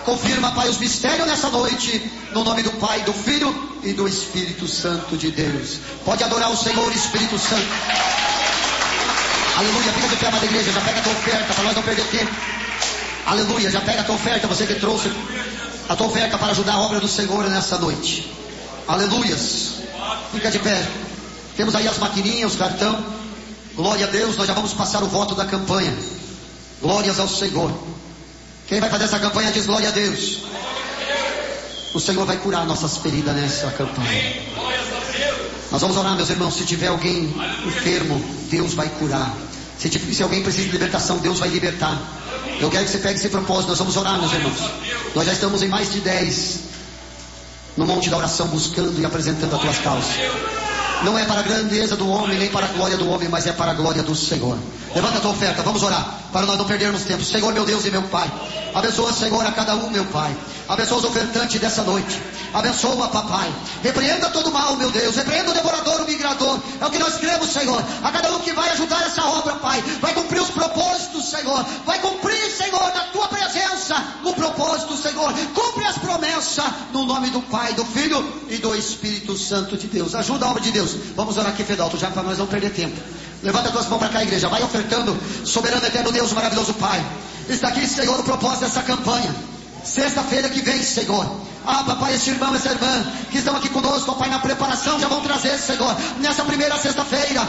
confirma, Pai, os mistérios nessa noite, no nome do Pai, do Filho e do Espírito Santo de Deus. Pode adorar o Senhor, Espírito Santo. Aleluia, fica de pé, amada igreja, já pega a tua oferta, para nós não perder tempo. Aleluia, já pega a tua oferta, você que trouxe a tua oferta para ajudar a obra do Senhor nessa noite. Aleluias, fica de pé. Temos aí as maquininhas, os cartão. Glória a Deus, nós já vamos passar o voto da campanha. Glórias ao Senhor. Quem vai fazer essa campanha diz glória a Deus. O Senhor vai curar nossas feridas nessa campanha. Nós vamos orar, meus irmãos. Se tiver alguém enfermo, Deus vai curar. Se alguém precisa de libertação, Deus vai libertar. Eu quero que você pegue esse propósito. Nós vamos orar, meus irmãos. Nós já estamos em mais de 10 no monte da oração, buscando e apresentando as tuas causas. Não é para a grandeza do homem, nem para a glória do homem, mas é para a glória do Senhor. Levanta a tua oferta, vamos orar, para nós não perdermos tempo. Senhor, meu Deus e meu Pai, abençoa, Senhor, a cada um, meu Pai. Abençoa os ofertantes dessa noite. Abençoa, papai. Repreenda todo mal, meu Deus. Repreenda o devorador, o migrador. É o que nós cremos, Senhor. A cada um que vai ajudar essa obra, Pai, vai cumprir os propósitos, Senhor. Vai cumprir, Senhor, na tua presença, o propósito, Senhor. Cumpre as promessas, no nome do Pai, do Filho e do Espírito Santo de Deus. Ajuda a obra de Deus. Vamos orar aqui, Fedalto, já para nós não perder tempo. Levanta as tuas mãos para cá, igreja. Vai ofertando, soberano, eterno Deus, maravilhoso Pai. Está aqui, Senhor, o propósito dessa campanha. Sexta-feira que vem, Senhor. Papai, esse irmão, essa irmã que estão aqui conosco, Pai, na preparação, já vão trazer, Senhor, nessa primeira sexta-feira,